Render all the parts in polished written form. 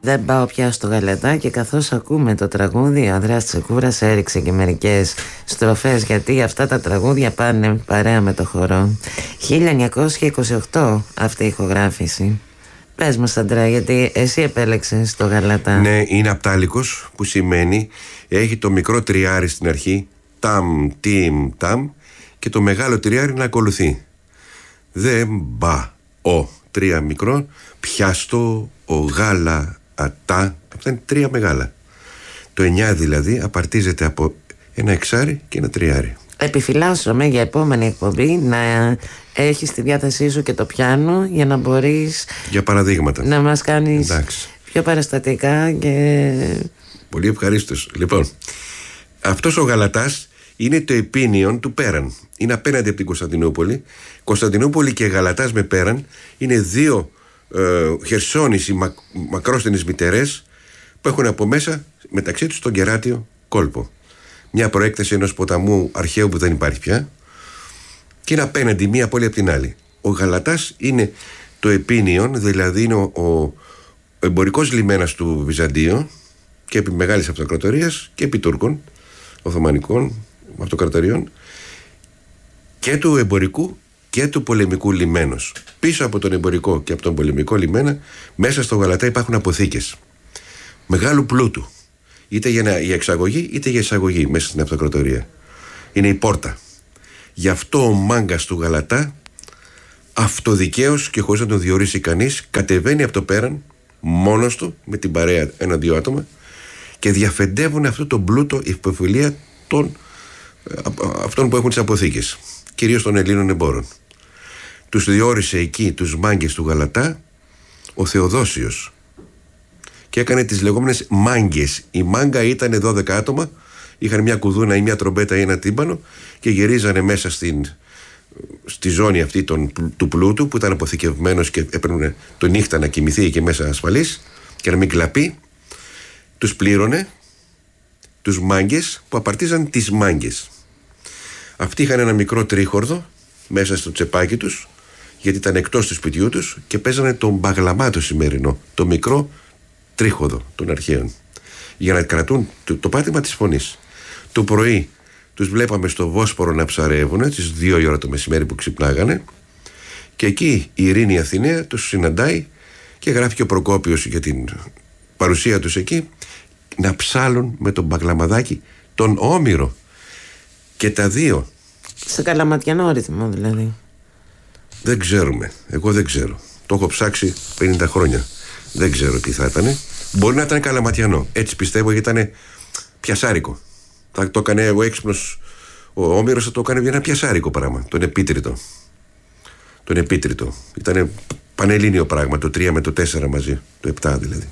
Δεν πάω πια στο Γαλατά. Και καθώς ακούμε το τραγούδι, ο Ανδρέας Τσεκούρας έριξε και μερικές στροφές, γιατί αυτά τα τραγούδια πάνε παρέα με το χορό. 1928 αυτή η ηχογράφηση. Πες μας, Αντρέα, γιατί εσύ επέλεξες το Γαλατά. Ναι, είναι απτάλικος, που σημαίνει έχει το μικρό τριάρι στην αρχή, ταμ, τιμ, ταμ, και το μεγάλο τριάρι να ακολουθεί. Δε, μπα, ο, τρία μικρό, πιάστο, ο, γάλα, ατά. Αυτά είναι τρία μεγάλα. Το 9 δηλαδή απαρτίζεται από ένα εξάρι και ένα τριάρι. Επιφυλάσσομαι για επόμενη εκπομπή να έχεις στη διάθεσή σου και το πιάνο, για να μπορείς, για παραδείγματα, να μας κάνεις, εντάξει, πιο παραστατικά και... Πολύ ευχαρίστως. Λοιπόν, αυτός ο Γαλατάς είναι το επίνειον του Πέραν. Είναι απέναντι από την Κωνσταντινούπολη. Κωνσταντινούπολη και Γαλατάς με Πέραν είναι δύο χερσόνησοι μακρόστενες μητερές που έχουν από μέσα μεταξύ τους τον κεράτιο κόλπο. Μια προέκταση ενός ποταμού αρχαίου που δεν υπάρχει πια, και είναι απέναντι μία πόλη από την άλλη. Ο Γαλατάς είναι το επίνειον, δηλαδή είναι ο εμπορικός λιμένας του Βυζαντίου, και επί Μεγάλης Αυτοκρατορίας και επί Τούρκων, Οθωμανικών Αυτοκρατοριών, και του εμπορικού και του πολεμικού λιμένος. Πίσω από τον εμπορικό και από τον πολεμικό λιμένα, μέσα στο Γαλατά υπάρχουν αποθήκες μεγάλου πλούτου, είτε για εξαγωγή είτε για εισαγωγή μέσα στην Αυτοκρατορία. Είναι η πόρτα. Γι' αυτό ο μάγκας του Γαλατά, αυτοδικαίως και χωρίς να τον διορίσει κανείς, κατεβαίνει από το Πέραν μόνος του με την παρέα, ένα-δύο άτομα, και διαφεντεύουν αυτό το πλούτο, υποφιλία αυτών που έχουν τις αποθήκες, κυρίως των Ελλήνων εμπόρων. Τους διόρισε εκεί τους μάγκες του Γαλατά ο Θεοδόσιος και έκανε τις λεγόμενες μάγκες. Η μάγκα ήταν 12 άτομα, είχαν μια κουδούνα ή μια τρομπέτα ή ένα τύμπανο και γυρίζανε μέσα στη ζώνη αυτή του πλούτου, που ήταν αποθηκευμένος και έπαιρνε το νύχτα να κοιμηθεί και μέσα ασφαλής και να μην κλαπεί. Τους πλήρωνε, τους μάγκες που απαρτίζαν τις μάγκες. Αυτοί είχαν ένα μικρό τρίχορδο μέσα στο τσεπάκι τους, γιατί ήταν εκτός του σπιτιού τους, και παίζανε τον μπαγλαμά το σημερινό, το μικρό τρίχοδο των αρχαίων, για να κρατούν το πάτημα της φωνής. Το πρωί τους βλέπαμε στο Βόσπορο να ψαρεύουν τις 2 η ώρα το μεσημέρι που ξυπνάγανε, και εκεί η Ειρήνη Αθηναία τους συναντάει και γράφει και ο Προκόπιος για την παρουσία τους εκεί, να ψάλουν με τον μπαγλαμαδάκι τον Όμηρο, και τα δύο σε καλαματιανό ρυθμό δηλαδή. Δεν ξέρουμε, εγώ δεν ξέρω, το έχω ψάξει 50 χρόνια, δεν ξέρω τι θα ήταν. Μπορεί να ήταν καλαματιανό, έτσι πιστεύω, γιατί ήταν πιασάρικο. Θα το έκανε ο έξυπνος ο Όμηρος, θα το έκανε για ένα πιασάρικο πράγμα, τον επίτριτο. Ήταν πανελλήνιο πράγμα, το 3 με το 4 μαζί, το 7 δηλαδή.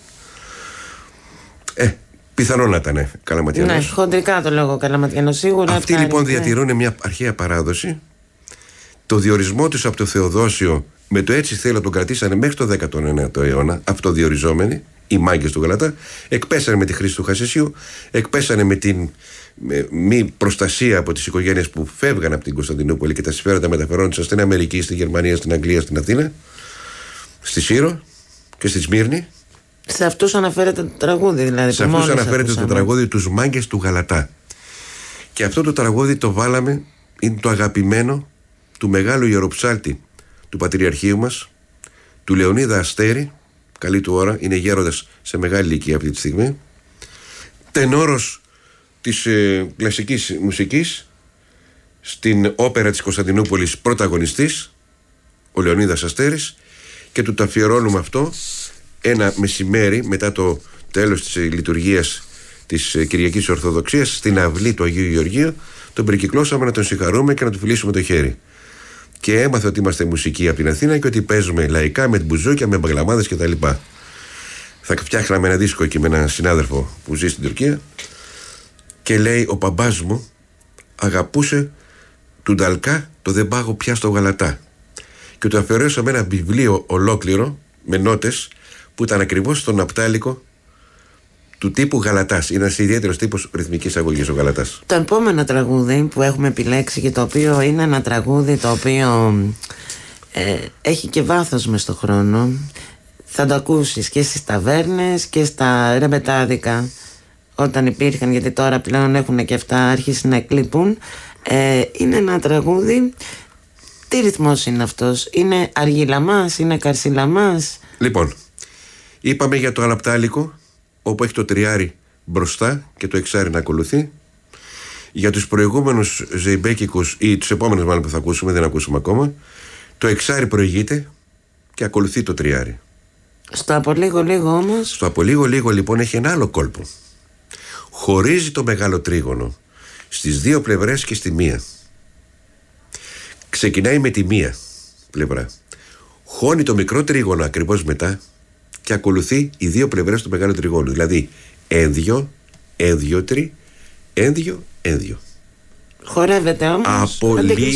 Πιθανό να ήταν καλαματιανός. Ναι, χοντρικά το λόγο καλαματιανός, σίγουρα. Αυτοί λοιπόν διατηρούν μια αρχαία παράδοση. Το διορισμό τους από το Θεοδόσιο με το έτσι θέλω τον κρατήσανε μέχρι το 19ο αιώνα, αυτοδιοριζόμενοι, οι μάγκες του Γαλατά. Εκπέσανε με τη χρήση του χασισίου, εκπέσανε με την μη προστασία από τις οικογένειες που φεύγαν από την Κωνσταντινούπολη και τα συμφέροντα μεταφερόντουσαν στην Αμερική, στη Γερμανία, στην Αγγλία, στην Αθήνα, στη Σύρο και στη Σμύρνη. Σε αυτούς αναφέρεται το τραγούδι, δηλαδή. Σε αυτούς αναφέρεται το τραγούδι τους μάγκες του Γαλατά. Και αυτό το τραγούδι το βάλαμε, είναι το αγαπημένο του μεγάλου ιεροψάλτη του Πατριαρχείου μας, του Λεωνίδα Αστέρη, καλή του ώρα, είναι γέροντας σε μεγάλη ηλικία αυτή τη στιγμή, τενόρος της κλασικής μουσικής, στην όπερα της Κωνσταντινούπολης πρωταγωνιστής, ο Λεωνίδας Αστέρης, και του το αφιερώνουμε αυτό ένα μεσημέρι μετά το τέλος της λειτουργίας της Κυριακής Ορθοδοξίας στην αυλή του Αγίου Γεωργίου. Τον περικυκλώσαμε να τον συγχαρούμε και να του φιλήσουμε το χέρι. Και έμαθε ότι είμαστε μουσικοί από την Αθήνα και ότι παίζουμε λαϊκά με μπουζούκια, με μπαγλαμάδες κτλ. Θα φτιάχναμε ένα δίσκο εκεί με έναν συνάδελφο που ζει στην Τουρκία, και λέει: ο μπαμπάς μου αγαπούσε του Νταλκά το «Δεν πάγω πια στο Γαλατά», και του αφιερώσαμε ένα βιβλίο ολόκληρο με νότες που ήταν ακριβώς στον απτάλικο του τύπου Γαλατάς. Είναι ένας ιδιαίτερος τύπος ρυθμικής αγωγής ο Γαλατάς. Το επόμενο τραγούδι που έχουμε επιλέξει, και το οποίο είναι ένα τραγούδι το οποίο έχει και βάθος μες στο χρόνο, Θα το ακούσεις και στις ταβέρνες και στα ρεμπετάδικα όταν υπήρχαν, γιατί τώρα πλέον έχουν και αυτά αρχίσει να εκλείπουν. Είναι ένα τραγούδι. Τι ρυθμός είναι αυτός? Είναι αργυλαμάς, είναι καρσιλαμάς? Λοιπόν, είπαμε για το αναπτάλικο, όπου έχει το τριάρι μπροστά και το εξάρι να ακολουθεί. Για τους προηγούμενους ζεϊμπέκικους, ή τους επόμενους μάλλον που θα ακούσουμε, δεν ακούσουμε ακόμα, το εξάρι προηγείται και ακολουθεί το τριάρι. Στο από λίγο λίγο όμως. Στο από λίγο λίγο λοιπόν έχει ένα άλλο κόλπο. Χωρίζει το μεγάλο τρίγωνο στις δύο πλευρές και στη μία. Ξεκινάει με τη μία πλευρά, χώνει το μικρό τρίγωνο ακριβώς μετά και ακολουθεί οι δύο πλευρές του μεγάλου τριγώνου. Δηλαδή ένδυο, ένδυο-τρι, ένδυο, ένδυο. Χορεύεται όμως. Από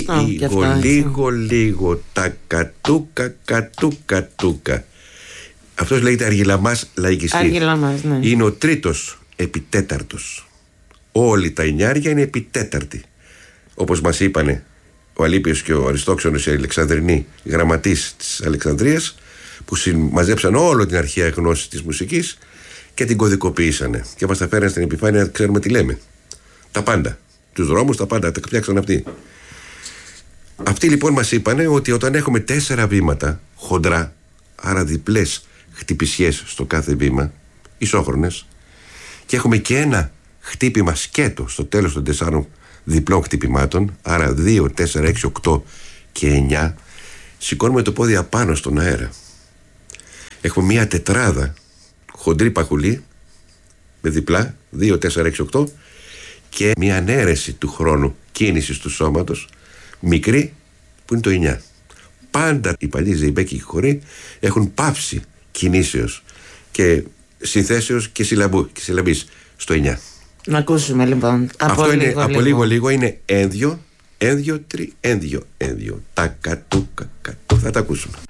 λίγο τα κατούκα, κατούκα, τούκα. Αυτός λέγεται αργυλαμάς λαϊκιστή. Αργυλαμάς, ναι. Είναι ο τρίτος επιτέταρτος. Όλοι τα εννιάρια είναι επιτέταρτοι. Όπως μας είπανε ο Αλίπιος και ο Αριστόξενος, οι Αλεξανδρινοί γραμματείς της Αλεξανδρίας, που μαζέψαν όλη την αρχαία γνώση της μουσικής και την κωδικοποίησανε και μας τα φέραν στην επιφάνεια να ξέρουμε τι λέμε. Τα πάντα. Τους δρόμους, τα πάντα. Τα φτιάξαν αυτοί. Αυτοί λοιπόν μας είπανε ότι όταν έχουμε 4 βήματα χοντρά, άρα διπλές χτυπησιές στο κάθε βήμα, ισόχρονες, και έχουμε και ένα χτύπημα σκέτο στο τέλος των 4 διπλών χτυπημάτων, άρα 2, 4, 6, 8 και 9, σηκώνουμε το πόδι απάνω στον αέρα. Έχουμε μια τετράδα χοντρή παχουλή με διπλά 2, 4, 6, 8 και μια ανέρεση του χρόνου κίνησης του σώματος μικρή που είναι το 9. Πάντα οι παλιοί ζεϊμπέκικοι χοροί έχουν πάυση κινήσεως και συνθέσεως και συλλαβής στο 9. Να ακούσουμε λοιπόν. Αυτό είναι από λίγο είναι ένδυο, ένδυο, τρι, ένδυο, ένδυο. Τα κατούκα, κατού. Θα τα ακούσουμε.